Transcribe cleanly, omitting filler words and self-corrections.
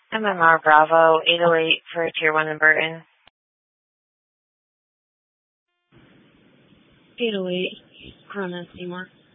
MMR Bravo 808 for Tier 1 in Burton. 808, Corona Seymour.